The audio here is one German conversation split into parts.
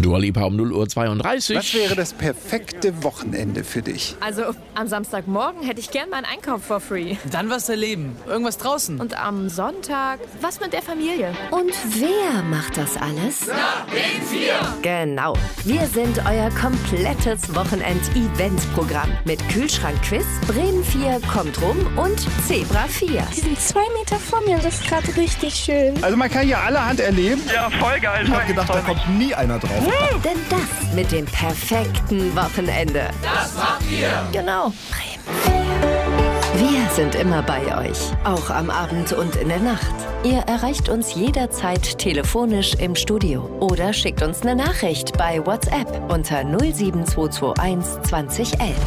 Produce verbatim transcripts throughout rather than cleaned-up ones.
Dua Lipa um null Uhr zweiunddreißig. Was wäre das perfekte Wochenende für dich? Also am Samstagmorgen hätte ich gern meinen Einkauf for free. Dann was erleben. Irgendwas draußen. Und am Sonntag was mit der Familie. Und wer macht das alles? Na, Bremen vier! Genau. Wir sind euer komplettes Wochenend-Event-Programm. Mit Kühlschrank-Quiz, Bremen vier kommt rum und Zebra vier. Die sind zwei Meter vor mir und das ist gerade richtig schön. Also man kann hier allerhand erleben. Ja, voll geil. Ich hab gedacht, da kommt nie einer drauf. Hm, denn das mit dem perfekten Wochenende. Das macht ihr! Genau. Wir sind immer bei euch, auch am Abend und in der Nacht. Ihr erreicht uns jederzeit telefonisch im Studio oder schickt uns eine Nachricht bei WhatsApp unter null sieben zwei zwei eins zwanzig elf.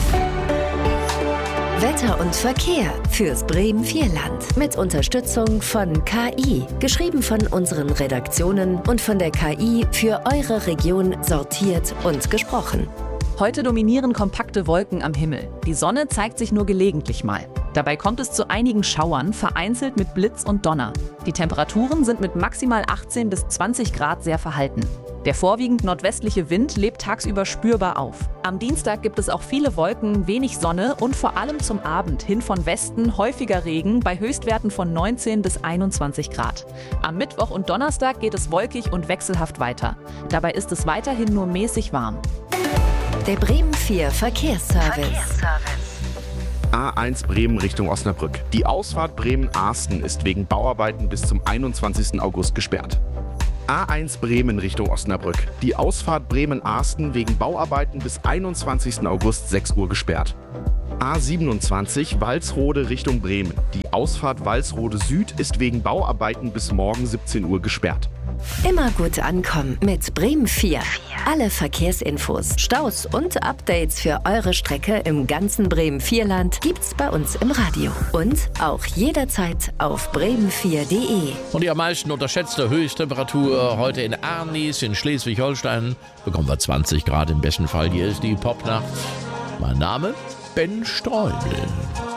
Wetter und Verkehr fürs Bremen vier Land mit Unterstützung von K I. Geschrieben von unseren Redaktionen und von der K I für eure Region sortiert und gesprochen. Heute dominieren kompakte Wolken am Himmel. Die Sonne zeigt sich nur gelegentlich mal. Dabei kommt es zu einigen Schauern, vereinzelt mit Blitz und Donner. Die Temperaturen sind mit maximal achtzehn bis zwanzig Grad sehr verhalten. Der vorwiegend nordwestliche Wind lebt tagsüber spürbar auf. Am Dienstag gibt es auch viele Wolken, wenig Sonne und vor allem zum Abend hin von Westen häufiger Regen bei Höchstwerten von neunzehn bis einundzwanzig Grad. Am Mittwoch und Donnerstag geht es wolkig und wechselhaft weiter. Dabei ist es weiterhin nur mäßig warm. Der Bremen vier Verkehrsservice. Verkehrsservice. A eins Bremen Richtung Osnabrück. Die Ausfahrt Bremen-Arsten ist wegen Bauarbeiten bis zum einundzwanzigsten August gesperrt. A eins Bremen Richtung Osnabrück. Die Ausfahrt Bremen-Arsten wegen Bauarbeiten bis einundzwanzigsten August sechs Uhr gesperrt. A siebenundzwanzig Walsrode Richtung Bremen. Die Ausfahrt Walsrode Süd ist wegen Bauarbeiten bis morgen siebzehn Uhr gesperrt. Immer gut ankommen mit Bremen vier. Alle Verkehrsinfos, Staus und Updates für eure Strecke im ganzen Bremen vier Land gibt's bei uns im Radio. Und auch jederzeit auf bremen vier punkt de. Und die am meisten unterschätzte Höchsttemperatur heute in Arnis in Schleswig-Holstein bekommen wir zwanzig Grad im besten Fall. Hier ist die Popnacht. Mein Name Ben Streubel.